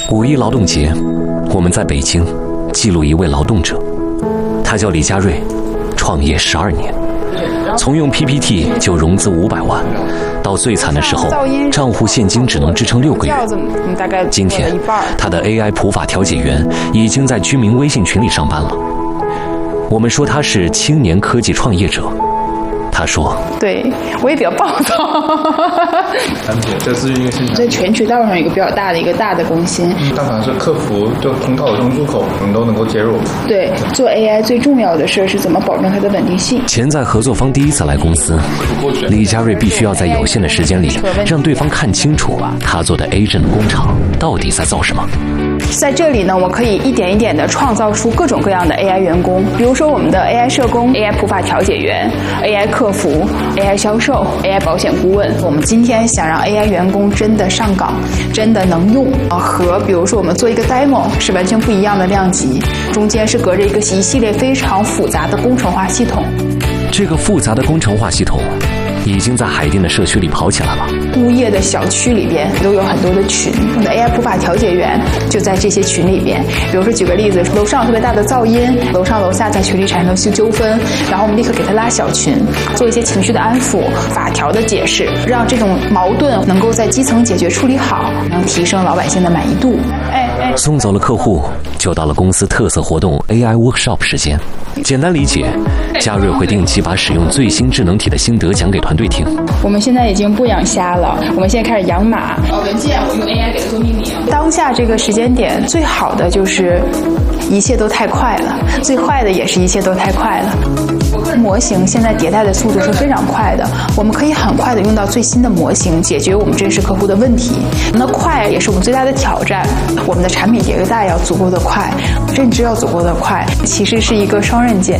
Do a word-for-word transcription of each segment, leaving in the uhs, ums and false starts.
五一劳动节，我们在北京记录一位劳动者，他叫李佳瑞，创业十二年，从用 P P T 就融资五百万，到最惨的时候，账户现金只能支撑六个月。今天，他的 A I 普法调解员已经在居民微信群里上班了。我们说他是青年科技创业者。他说：“ 对我也比较暴躁。 这是一个现象， 在全渠道上有一个比较大的一个大的更新。 但凡是客服，就通道中入口，你都能够接入。 对，做 A I 最重要的事是怎么保证它的稳定性。 潜在合作方第一次来公司，李佳瑞必须要在有限的时间里，让对方看清楚他做的 Agent 工厂到底在造什么。 在这里呢，我可以一点一点的创造出各种各样的 A I 员工，比如说我们的 A I 社工、A I 普法调解员、A I 客服、A I 销售、A I 保险顾问。我们今天想让 A I 员工真的上岗，真的能用啊，和比如说我们做一个 demo 是完全不一样的量级，中间是隔着一个一系列非常复杂的工程化系统。 这个复杂的工程化系统已经在海淀的社区里跑起来了。 物业的小区里边都有很多的群，我们的 A I 普法调解员就在这些群里边。比如说举个例子，楼上特别大的噪音，楼上楼下在群里产生纠纠纷，然后我们立刻给他拉小群，做一些情绪的安抚、法条的解释，让这种矛盾能够在基层解决处理好，能提升老百姓的满意度。哎哎， 送走了客户，就到了公司特色活动 A I Workshop 时间。简单理解，佳瑞会定期把使用最新智能体的心得讲给团队听。 我们现在已经不养虾了，我们现在开始养马。哦，文件我用 A I 给它做命名。当下这个时间点，最好的就是一切都太快了，最坏的也是一切都太快了。模型现在迭代的速度是非常快的，我们可以很快的用到最新的模型，解决我们真实客户的问题。那快也是我们最大的挑战，我们的产品迭代要足够的快，认知要足够的快，其实是一个双刃剑。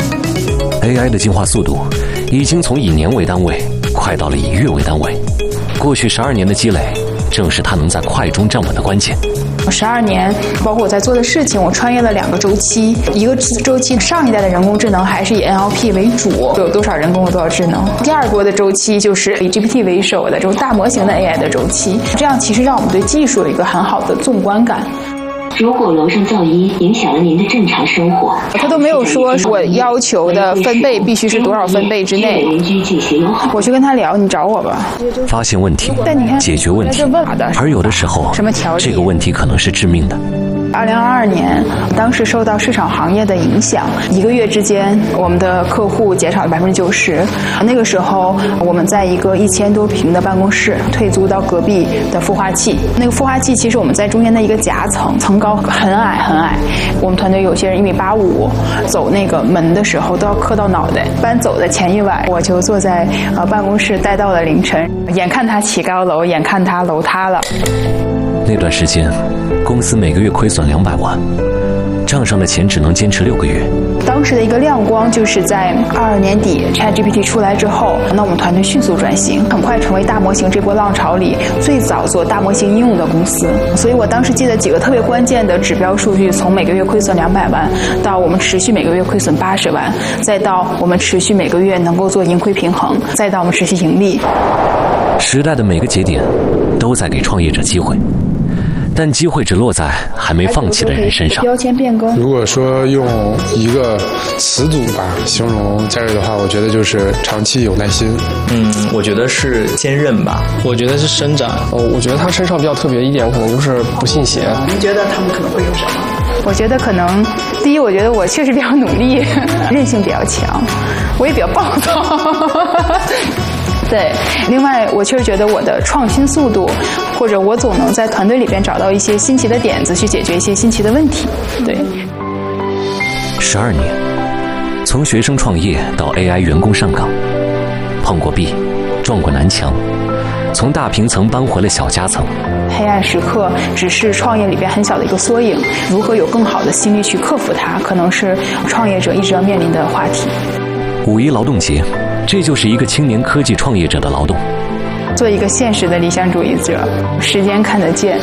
A I 的进化速度已经从以年为单位快到了以月为单位，过去十二年的积累正是它能在快中站稳的关键。 十二年，包括我在做的事情，我穿越了两个周期。一个周期，上一代的人工智能还是以 N L P 为主，有多少人工有多少智能。第二波的周期就是以 G P T 为首的这种大模型的 A I 的周期，这样其实让我们对技术有一个很好的纵观感。 如果楼上噪音影响了您的正常生活， 他都没有说我要求的分贝必须是多少分贝之内。我去跟他聊，你找我吧。 发现问题，解决问题，而有的时候，这个问题可能是致命的。 二零二二年，当时受到市场行业的影响，一个月之间，我们的客户减少了百分之九十。那个时候，我们在一个一千多平的办公室退租到隔壁的孵化器。那个孵化器其实我们在中间的一个夹层，层高很矮很矮。我们团队有些人一米八五，走那个门的时候都要磕到脑袋。搬走的前一晚，我就坐在呃办公室待到了凌晨，眼看他起高楼，眼看他楼塌了。 那段时间，公司每个月亏损两百万，账上的钱只能坚持六个月。 当时的一个亮光就是在二二年底 ChatGPT 出来之后，那我们团队迅速转型，很快成为大模型这波浪潮里最早做大模型应用的公司。所以我当时记得几个特别关键的指标数据，从每个月亏损两百万，到我们持续每个月亏损八十万，再到我们持续每个月能够做盈亏平衡，再到我们持续盈利。 时代的每个节点都在给创业者机会，但机会只落在还没放弃的人身上。 标签变更。 如果说用一个词组吧形容佳瑞的话，我觉得就是长期有耐心。 嗯，我觉得是坚韧吧。 我觉得是伸展。 哦，我觉得他身上比较特别一点，可能就是不信邪。 你觉得他们可能会有什么？我觉得可能，第一，我觉得我确实比较努力，韧性比较强，我也比较暴躁。对，另外我确实觉得我的创新速度，或者我总能在团队里边找到一些新奇的点子，去解决一些新奇的问题。对， 十二年，从学生创业到 A I 员工上岗，碰过壁，撞过南墙，从大平层搬回了小夹层。 黑暗时刻只是创业里边很小的一个缩影，如何有更好的心力去克服它，可能是创业者一直要面临的话题。 五一劳动节，这就是一个青年科技创业者的劳动。 做一个现实的理想主义者，时间看得见。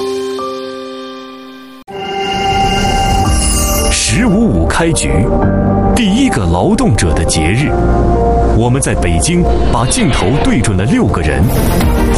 十五五开局，第一个劳动者的节日，我们在北京把镜头对准了六个人。